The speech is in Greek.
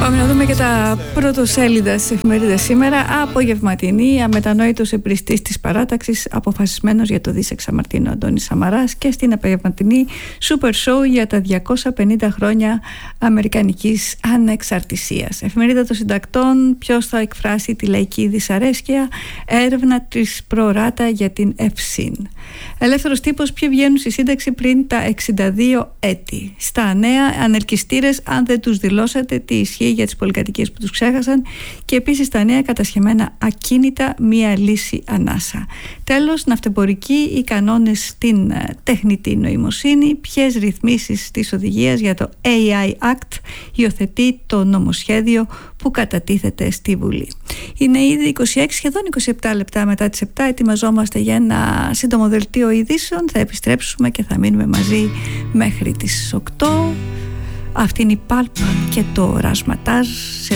Πάμε να δούμε και τα πρωτοσέλιδα στις εφημερίδες σήμερα. Απογευματινή, αμετανόητος εμπριστής της παράταξης, αποφασισμένος για το δισεξαμαρτίνο Αντώνης Σαμαράς, και στην απογευματινή Super Show για τα 250 χρόνια αμερικανικής ανεξαρτησίας. Εφημερίδα των Συντακτών, ποιος θα εκφράσει τη λαϊκή δυσαρέσκεια, έρευνα της Προράτα για την ΕΦΣΥΝ. Ελεύθερος τύπος, ποιοι βγαίνουν στη σύνταξη πριν τα 62 έτη. Στα νέα, ανελκυστήρες αν δεν τους δηλώσατε, τι ισχύει για τις πολυκατοικίες που τους ξέχασαν, και επίσης τα νέα κατασχεμένα ακίνητα, μία λύση ανάσα. Τέλος, ναυτεμπορικοί, οι κανόνες στην τεχνητή νοημοσύνη, ποιες ρυθμίσεις της οδηγίας για το AI Act υιοθετεί το νομοσχέδιο που κατατίθεται στη Βουλή. Είναι ήδη 26, σχεδόν 27 λεπτά μετά τις 7. Ετοιμαζόμαστε για ένα σύντομο δελτίο ειδήσεων. Θα επιστρέψουμε και θα μείνουμε μαζί μέχρι τις 8. Αυτή είναι η Pulp και το Ρασματάζ.